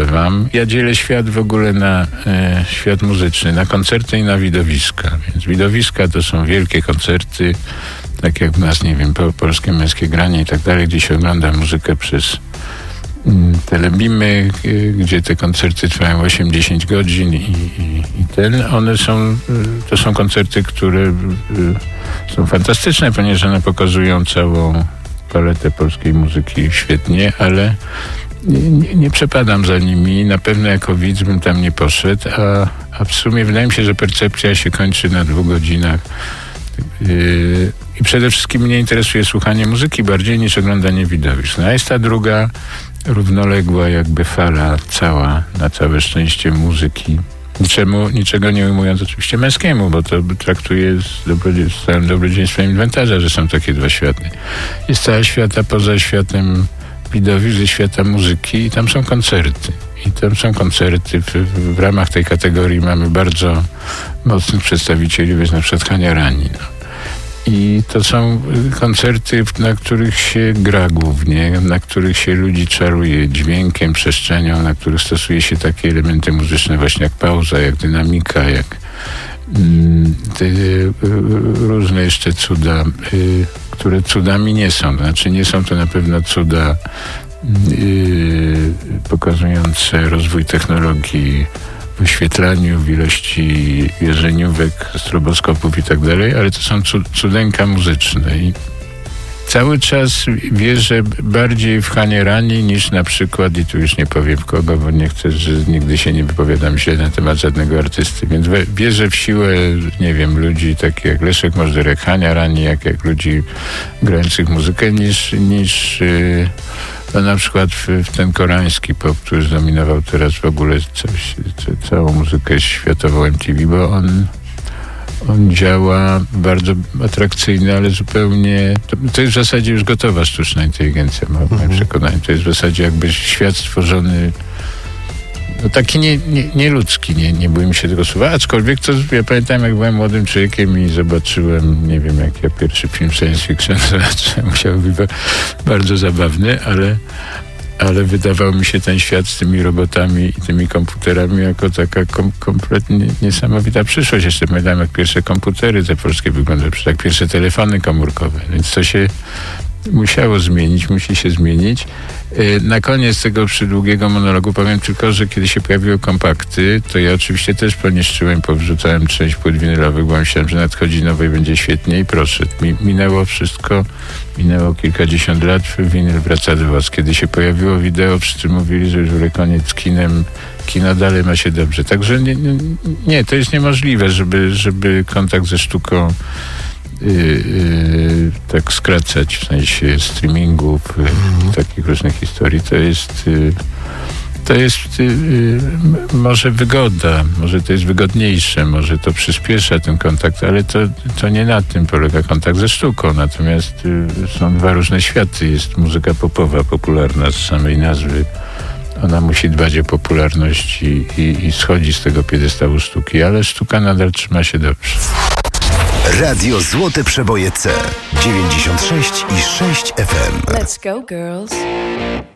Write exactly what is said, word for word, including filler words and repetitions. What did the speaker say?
wam. Ja dzielę świat w ogóle na e, świat muzyczny, na koncerty i na widowiska. Więc widowiska to są wielkie koncerty, tak jak u nas, nie wiem, po, polskie męskie granie i tak dalej, gdzie się ogląda muzykę przez mm, telebimy, y, gdzie te koncerty trwają osiem dziesięć godzin i, i, i ten. One są, y, to są koncerty, które y, są fantastyczne, ponieważ one pokazują całą paletę polskiej muzyki świetnie, ale nie, nie przepadam za nimi. Na pewno jako widz bym tam nie poszedł, a, a w sumie wydaje mi się, że percepcja się kończy na dwóch godzinach. Yy, I przede wszystkim mnie interesuje słuchanie muzyki bardziej niż oglądanie widowisk. No a jest ta druga, równoległa jakby fala cała, na całe szczęście muzyki. Niczemu, niczego nie ujmując oczywiście męskiemu, bo to traktuję z, dobrodzie, z całym dobrodziejstwem inwentarza, że są takie dwa światy. Jest cała świata poza światem widowisk, ze świata muzyki i tam są koncerty. I tam są koncerty. W, w ramach tej kategorii mamy bardzo mocnych przedstawicieli, więc na przykład Hania Rani. No. I to są koncerty, na których się gra głównie, na których się ludzi czaruje dźwiękiem, przestrzenią, na których stosuje się takie elementy muzyczne właśnie jak pauza, jak dynamika, jak mm, te, y, różne jeszcze cuda, y, które cudami nie są. Znaczy nie są to na pewno cuda y, pokazujące rozwój technologii w wyświetlaniu, w ilości wierzeniówek, stroboskopów i tak dalej, ale to są cudeńka muzyczne i cały czas wierzę bardziej w Hanię Rani niż na przykład, i tu już nie powiem w kogo, bo nie chcę, że nigdy się nie wypowiadam źle na temat żadnego artysty, więc wierzę w siłę, nie wiem, ludzi takich jak Leszek Możdżerek, Hania Rani, jak, jak ludzi grających muzykę, niż, niż yy, no na przykład w, w ten koreański pop, który zdominował teraz w ogóle coś, ca, całą muzykę światową M T V, bo on On działa bardzo atrakcyjnie, ale zupełnie... To, to jest w zasadzie już gotowa sztuczna inteligencja, moim mhm. przekonaniem. To jest w zasadzie jakby świat stworzony no taki nie, nie, nieludzki, nie, nie bójmy się tego słowa. Aczkolwiek to, ja pamiętam, jak byłem młodym człowiekiem i zobaczyłem, nie wiem, jak ja pierwszy film science fiction zobaczyłem, musiał być bardzo zabawny, ale... ale wydawał mi się ten świat z tymi robotami i tymi komputerami jako taka kom- kompletnie niesamowita przyszłość. Jeszcze pamiętam, jak pierwsze komputery te polskie wyglądały, jak pierwsze telefony komórkowe. Więc to się musiało zmienić, musi się zmienić. Na koniec tego przydługiego monologu powiem tylko, że kiedy się pojawiły kompakty, to ja oczywiście też poniszczyłem, powrzucałem część płyt winylowych, bo myślałem, że nadchodzi nowe i będzie świetnie i proszę. Mi, minęło wszystko, minęło kilkadziesiąt lat, winyl wraca do was. Kiedy się pojawiło wideo, wszyscy mówili, że już w koniec z kinem, kino dalej ma się dobrze. Także nie, nie, nie to jest niemożliwe, żeby, żeby kontakt ze sztuką Yy, yy, tak skracać w sensie streamingów, yy, mm. takich różnych historii. To jest yy, to jest yy, może wygoda, może to jest wygodniejsze, może to przyspiesza ten kontakt, ale to, to nie na tym polega kontakt ze sztuką. Natomiast yy, są dwa różne światy. Jest muzyka popowa, popularna z samej nazwy. Ona musi dbać o popularność i, i, i schodzi z tego piedestału sztuki, ale sztuka nadal trzyma się dobrze. Radio Złote Przeboje C dziewięćdziesiąt sześć i sześć F M. Let's go, girls.